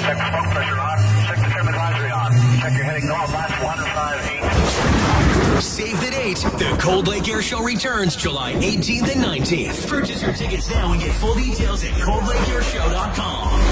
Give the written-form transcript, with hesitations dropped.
Check smoke pressure on. Check the trim advisory on. Check your heading north, latch 158. Save the date. The Cold Lake Air Show returns July 18th and 19th. Purchase your tickets now and get full details at coldlakeairshow.com.